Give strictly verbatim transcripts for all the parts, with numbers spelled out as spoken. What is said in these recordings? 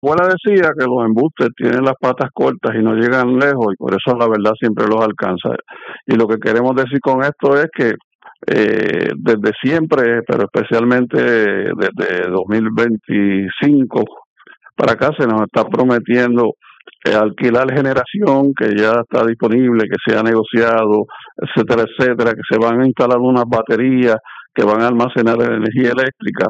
abuela decía que los embustes tienen las patas cortas y no llegan lejos y por eso la verdad siempre los alcanza. Y lo que queremos decir con esto es que eh, desde siempre, pero especialmente desde dos mil veinticinco para acá se nos está prometiendo eh, alquilar generación que ya está disponible, que se ha negociado, etcétera, etcétera, que se van a instalar unas baterías que van a almacenar energía eléctrica,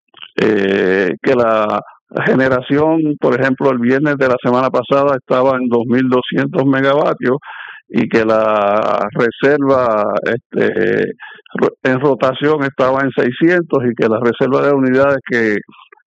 eh, que la generación, por ejemplo, el viernes de la semana pasada estaba en dos mil doscientos megavatios y que la reserva este, en rotación estaba en seiscientos y que la reserva de unidades que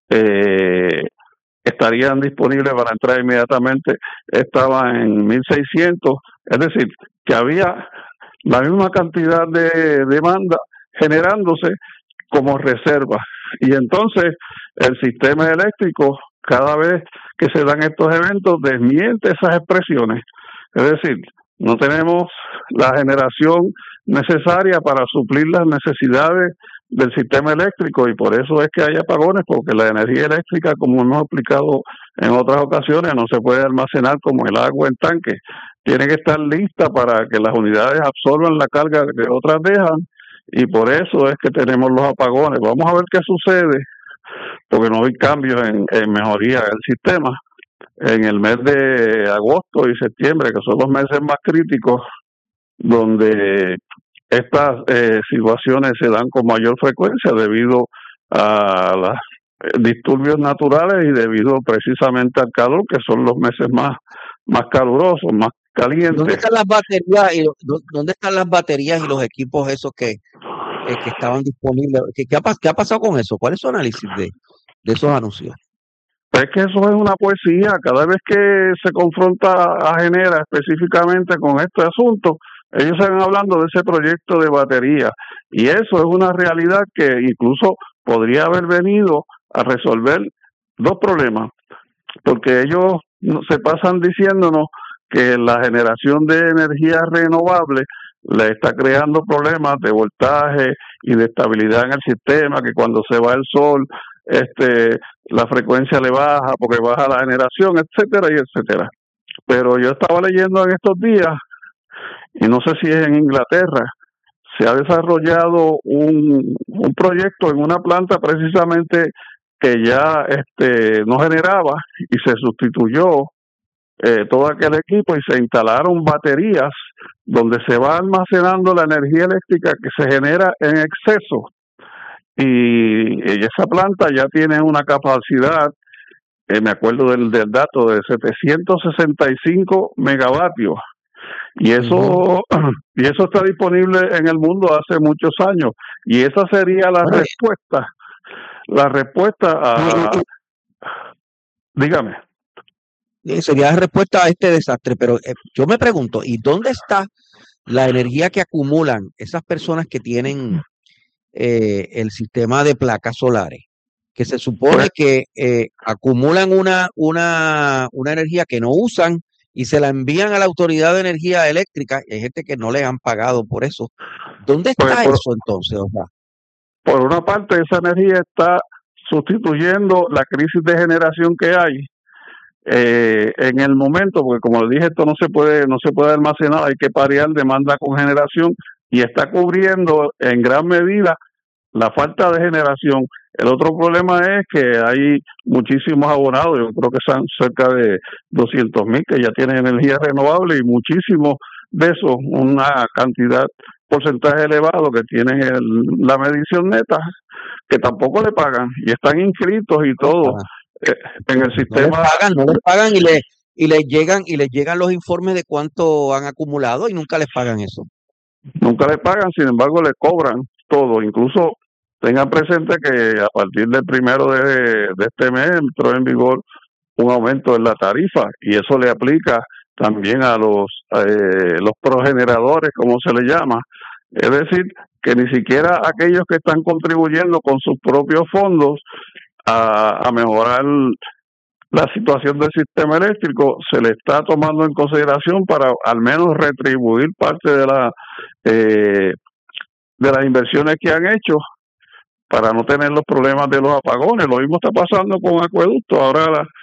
eh, estarían disponibles para entrar inmediatamente estaba en mil seiscientos, es decir, que había la misma cantidad de demanda generándose como reserva. Y entonces el sistema eléctrico, cada vez que se dan estos eventos, desmiente esas expresiones. Es decir, no tenemos la generación necesaria para suplir las necesidades del sistema eléctrico y por eso es que hay apagones, porque la energía eléctrica, como hemos explicado en otras ocasiones, no se puede almacenar como el agua en tanque. Tiene que estar lista para que las unidades absorban la carga que otras dejan y por eso es que tenemos los apagones. Vamos a ver qué sucede, porque no hay cambios en, en mejoría del sistema. En el mes de agosto y septiembre, que son los meses más críticos, donde estas eh, situaciones se dan con mayor frecuencia debido a los disturbios naturales y debido precisamente al calor, que son los meses más, más calurosos, más calientes. ¿Dónde están las baterías y dónde están las baterías y los equipos esos que, que, que estaban disponibles? ¿Qué, qué, ha, ¿Qué ha pasado con eso? ¿Cuál es su análisis de, de esos anuncios? Es que eso es una poesía. Cada vez que se confronta a Genera específicamente con este asunto, ellos están hablando de ese proyecto de batería y eso es una realidad que incluso podría haber venido a resolver dos problemas, porque ellos se pasan diciéndonos que la generación de energía renovable le está creando problemas de voltaje y de estabilidad en el sistema, que cuando se va el sol este la frecuencia le baja porque baja la generación, etcétera y etcétera. Pero yo estaba leyendo en estos días, y no sé si es en Inglaterra, se ha desarrollado un, un proyecto en una planta precisamente que ya este no generaba y se sustituyó eh, todo aquel equipo y se instalaron baterías donde se va almacenando la energía eléctrica que se genera en exceso. Y esa planta ya tiene una capacidad, eh, me acuerdo del, del dato, de setecientos sesenta y cinco megavatios. Y eso, uh-huh. y eso está disponible en el mundo hace muchos años. Y esa sería la Ay. respuesta, la respuesta a... Ay. Dígame. Sería la respuesta a este desastre, pero eh, yo me pregunto, ¿y dónde está la energía que acumulan esas personas que tienen eh, el sistema de placas solares? Que se supone que eh, acumulan una, una, una energía que no usan y se la envían a la Autoridad de Energía Eléctrica, y hay gente que no le han pagado por eso. ¿Dónde está pues por, eso entonces? O sea, por una parte, esa energía está sustituyendo la crisis de generación que hay eh, en el momento, porque como le dije, esto no se puede no se puede almacenar, hay que parear demanda con generación y está cubriendo en gran medida la falta de generación. El otro problema es que hay muchísimos abonados, yo creo que son cerca de doscientos mil que ya tienen energía renovable y muchísimos de esos, una cantidad, porcentaje elevado que tienen el, la medición neta, que tampoco le pagan y están inscritos y todo eh, en el sistema. No les pagan, no les pagan y les y les llegan y les llegan los informes de cuánto han acumulado y nunca les pagan eso. Nunca les pagan, sin embargo le cobran todo, incluso tengan presente que a partir del primero de, de este mes entró en vigor un aumento en la tarifa y eso le aplica también a los eh, los progeneradores, como se le llama. Es decir, que ni siquiera aquellos que están contribuyendo con sus propios fondos a, a mejorar la situación del sistema eléctrico se le está tomando en consideración para al menos retribuir parte de la eh, de las inversiones que han hecho para no tener los problemas de los apagones. Lo mismo está pasando con acueductos. Ahora la,